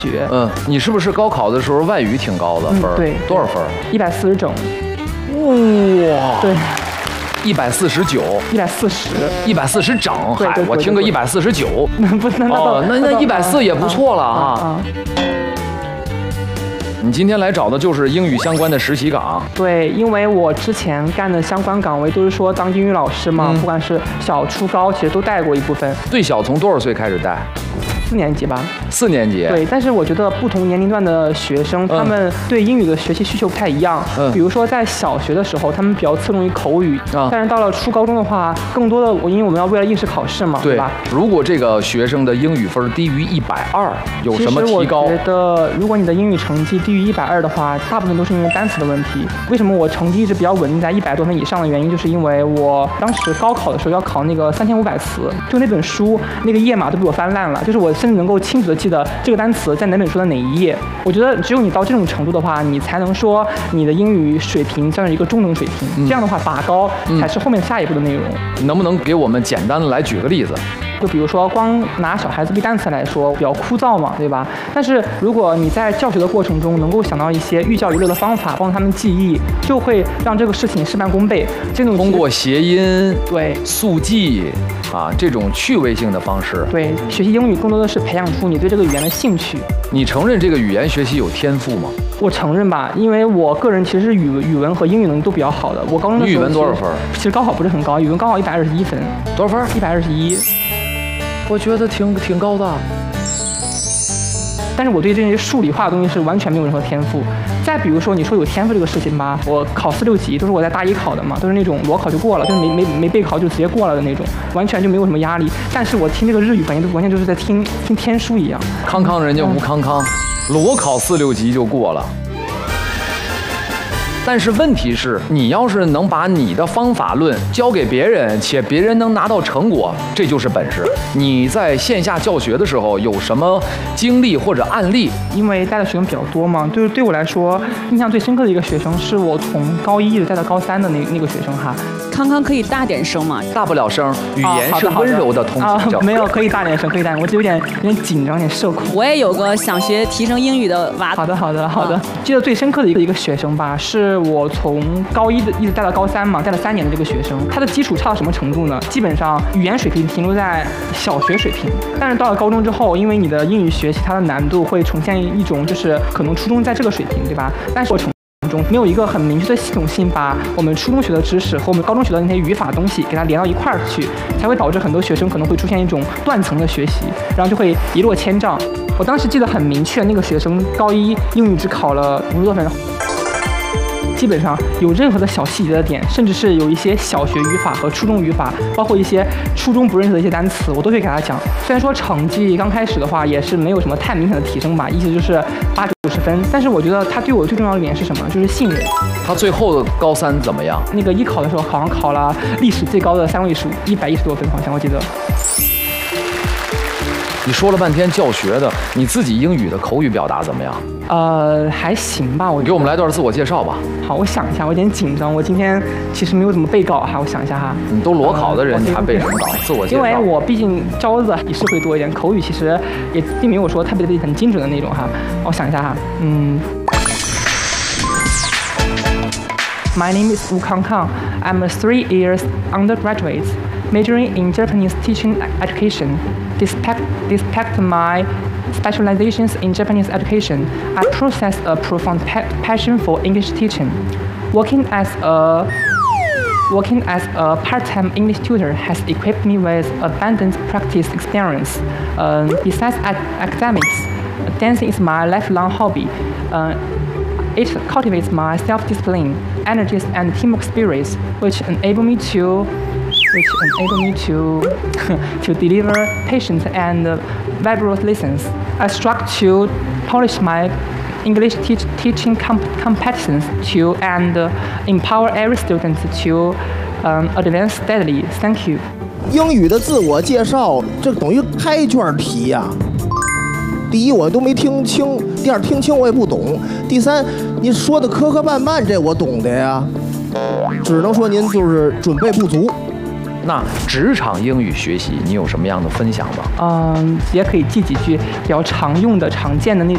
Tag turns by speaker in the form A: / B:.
A: 学。
B: 你是不是高考的时候外语挺高的分？
A: 对，
B: 多少分
A: ？140整。
B: 哇，
A: 对。
B: 140整，嗨，我听个149，
A: 不是
B: 那140也不错了啊。你今天来找的就是英语相关的实习岗。
A: 对，因为我之前干的相关岗位都是说当英语老师嘛，不管是小、初、高，其实都带过一部分。
B: 最小从多少岁开始带
A: ？4年级吧。
B: 4年级。
A: 对，但是我觉得不同年龄段的学生，他们对英语的学习需求不太一样。比如说在小学的时候，他们比较侧重于口语，但是到了初高中的话，更多的因为我们要为了应试考试嘛，对吧？
B: 如果这个学生的英语分低于120，有什么提高？
A: 其实我觉得，如果你的英语成绩低于120的话，大部分都是因为单词的问题。为什么我成绩一直比较稳定在100多分以上的原因，就是因为我当时高考的时候要考那个3500词，就那本书那个页码都被我翻烂了，就是我甚至能够清楚的记得这个单词在哪本书的哪一页。我觉得只有你到这种程度的话，你才能说你的英语水平算是一个中等水平。这样的话，拔高才是后面下一步的内容。
B: 能不能给我们简单的来举个例子？
A: 就比如说，光拿小孩子背单词来说，比较枯燥嘛，对吧？但是如果你在教学的过程中能够想到一些寓教于乐的方法，帮助他们记忆，就会让这个事情事半功倍。这种
B: 通过谐音、
A: 对
B: 速记这种趣味性的方式，
A: 对学习英语更多的是培养出你对这个语言的兴趣。
B: 你承认这个语言学习有天赋吗？
A: 我承认吧，因为我个人其实是语文和英语能力都比较好的。我高中的时候
B: 语文多少分？
A: 其实高考不是很高，语文刚好121分。
B: 多少分
A: ？121。
B: 我觉得挺高的。
A: 但是我对这些数理化的东西是完全没有任何天赋。再比如说你说有天赋这个事情吧，我考4、6级都是我在大一考的嘛，都是那种裸考就过了，就是没备考就直接过了的那种，完全就没有什么压力。但是我听这个日语完全就是在听天书一样。
B: 康康人家吴康康，裸考4、6级就过了。但是问题是，你要是能把你的方法论教给别人，且别人能拿到成果，这就是本事。你在线下教学的时候有什么经历或者案例？
A: 因为带的学生比较多嘛，就是对我来说印象最深刻的一个学生，是我从高1一直带到高3的那个学生哈。
C: 康康可以大点声吗？
B: 大不了声，语言是温柔的通行证。
A: 没有，可以大点声，可以大点，我只有点紧张，有点社恐。
C: 我也有个想学提升英语的娃。
A: 好的。记得最深刻的一个学生吧，是我从高1一直带到高3嘛，带了3年的这个学生，他的基础差到什么程度呢？基本上语言水平停留在小学水平，但是到了高中之后，因为你的英语学习它的难度会呈现一种就是可能初中在这个水平，对吧？但是过程中没有一个很明确的系统性，把我们初中学的知识和我们高中学的那些语法东西给它连到一块儿去，才会导致很多学生可能会出现一种断层的学习，然后就会一落千丈。我当时记得很明确，那个学生高1英语只考了50多分。基本上有任何的小细节的点，甚至是有一些小学语法和初中语法，包括一些初中不认识的一些单词，我都会给他讲。虽然说成绩刚开始的话也是没有什么太明显的提升吧，意思就是80、90分，但是我觉得他对我最重要的一点是什么？就是信任。
B: 他最后的高3怎么样？
A: 那个艺考的时候好像考了历史最高的3位数，110多分，好像我记得。
B: 你说了半天教学的，你自己英语的口语表达怎么样？
A: 还行吧，
B: 给我们来段自我介绍吧。
A: 好，我想一下，我有点紧张，我今天其实没有怎么背稿哈，我想一下哈。
B: 你都裸考的人，你还背什么稿？自我介绍。
A: 因为我毕竟招子笔试会多一点，口语其实也并没有说特别的很精准的那种哈。我想一下哈，My name is Wu Kangkang. I'm a 3 years undergraduate, majoring in Japanese teaching education. Despite my specializations in Japanese education, I possess a profound passion for English teaching. Working as a part-time English tutor has equipped me with abundant practice experience. Besides academics, dancing is my lifelong hobby. It cultivates my self-discipline, energies, and teamwork spirits, which enable me to deliver patient and vibrant lessons. I strive to polish my English teaching competence and empower every student to advance steadily. Thank you.
D: 英语的自我介绍，这等于开卷题呀。第一我都没听清，第二听清我也不懂，第三你说的磕磕绊绊，这我懂的呀。只能说您就是准备不足。
B: 那职场英语学习你有什么样的分享吗？
A: 也可以记几句比较常用的、常见的那